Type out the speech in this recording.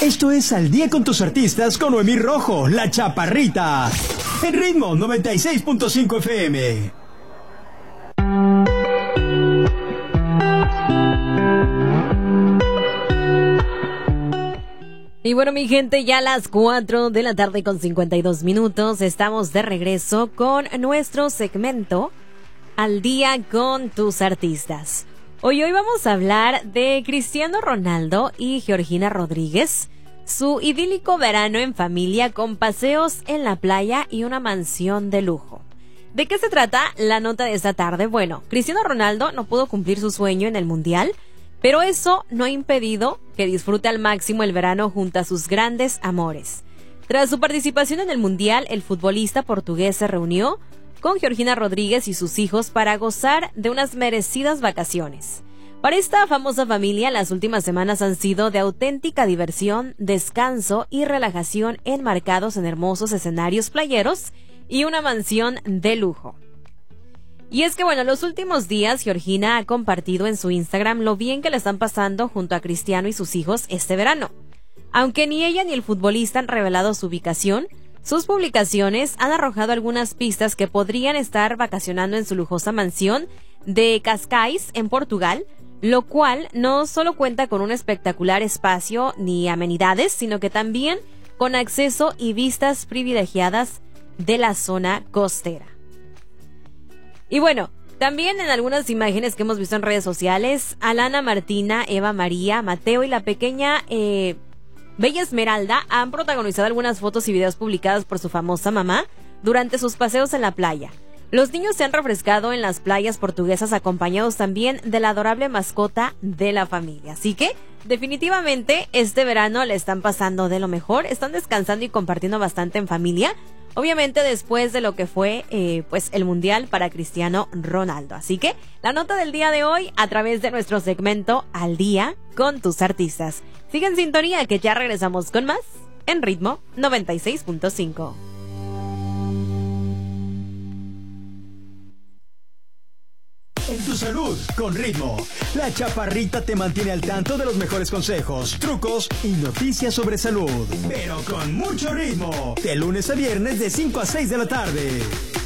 Esto es Al Día con tus artistas con Noemí Rojo, la Chaparrita. En Ritmo 96.5 FM. Y bueno, mi gente, ya a las 4 de la tarde con 52 minutos estamos de regreso con nuestro segmento Al Día con tus artistas. Hoy vamos a hablar de Cristiano Ronaldo y Georgina Rodríguez, su idílico verano en familia con paseos en la playa y una mansión de lujo. ¿De qué se trata la nota de esta tarde? Bueno, Cristiano Ronaldo no pudo cumplir su sueño en el Mundial, pero eso no ha impedido que disfrute al máximo el verano junto a sus grandes amores. Tras su participación en el Mundial, el futbolista portugués se reunió con Georgina Rodríguez y sus hijos para gozar de unas merecidas vacaciones. Para esta famosa familia, las últimas semanas han sido de auténtica diversión, descanso y relajación enmarcados en hermosos escenarios playeros y una mansión de lujo. Y es que bueno, los últimos días Georgina ha compartido en su Instagram lo bien que le están pasando junto a Cristiano y sus hijos este verano. Aunque ni ella ni el futbolista han revelado su ubicación, sus publicaciones han arrojado algunas pistas que podrían estar vacacionando en su lujosa mansión de Cascais, en Portugal, lo cual no solo cuenta con un espectacular espacio ni amenidades, sino que también con acceso y vistas privilegiadas de la zona costera. Y bueno, también en algunas imágenes que hemos visto en redes sociales, Alana, Martina, Eva María, Mateo y la pequeña Bella Esmeralda han protagonizado algunas fotos y videos publicadas por su famosa mamá durante sus paseos en la playa. Los niños se han refrescado en las playas portuguesas acompañados también de la adorable mascota de la familia. Así que definitivamente este verano le están pasando de lo mejor, están descansando y compartiendo bastante en familia. Obviamente después de lo que fue pues el Mundial para Cristiano Ronaldo. Así que la nota del día de hoy a través de nuestro segmento Al Día con tus artistas. Sigue en sintonía que ya regresamos con más en Ritmo 96.5. En tu salud, con Ritmo. La Chaparrita te mantiene al tanto de los mejores consejos, trucos y noticias sobre salud. Pero con mucho ritmo. De lunes a viernes de 5 a 6 de la tarde.